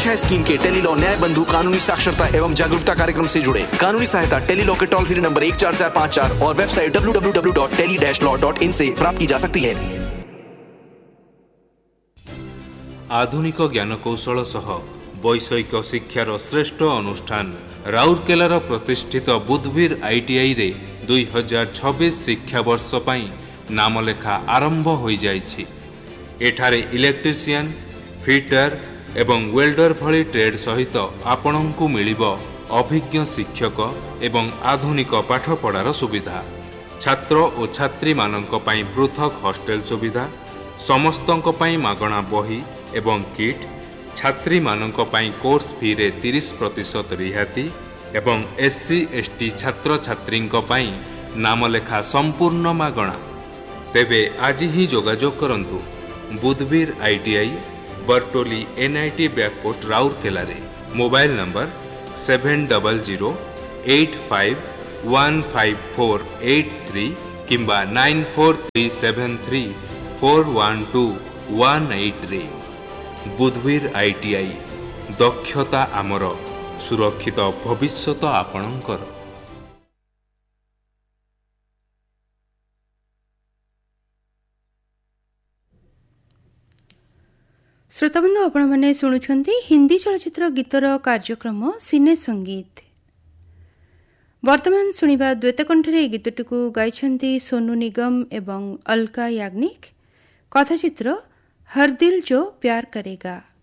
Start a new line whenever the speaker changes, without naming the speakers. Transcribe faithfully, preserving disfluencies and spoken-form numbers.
है स्कीम के टेलीलॉ न्याय बंधु कानूनी साक्षरता एवं जागरूकता कार्यक्रम से जुड़े। कानूनी सहायता टेलीलॉ के टोल फ्री नंबर एक चार चार पाँच चार और website W W W dot tele dash law dot in से प्राप्त की जा सकती है।
आधुनिक ज्ञानकौशल सह वैषयिक शिक्षार श्रेष्ठ अनुष्ठान राउरकेलार प्रतिष्ठित बुधवीर आईटीआई रे दुई हजार छब्बीस शिक्षा वर्ष पई नामलेखा आरंभ हो जाइछि। एठारे इलेक्ट्रीशियन, फिटर एवं वेल्डर भली ट्रेड सहित आपणଙ୍କୁ मिलिब अभिज्ञ शिक्षक एवं आधुनिक पाठपढ़ार सुविधा। छात्र और छात्री मानक पई पृथक हॉस्टेल सुविधा, समस्तंक पई मागणा बही एवं किट, छात्री मानक पई कोर्स फी रे तीस प्रतिशत रिहाती एवं एससी एसटी छात्र छात्रींक पई नामलेखा संपूर्ण मागणा। तेबे आज ही जोगाजोग करंतु बुधवीर आईटीआई बरटोली एनआईटी बैकपोस्ट राउरकेला रे। Mobile number seven double zero eight five one five four eight three किंबा nine four three seven three four one two one eight रे। बुधवीर आईटीआई दक्षता आमर सुरक्षित भविष्यत आपणकर।
श्रोताबंधु आपण मैंने शुणुंट हिंदी चलचित्र गीतर कार्यक्रम सिने संगीत। वर्तमान शुणा द्वैतकंठरे गीतटी गाई सोनू निगम एवं अलका याग्निक। कथाचित्र हर दिल जो प्यार करेगा।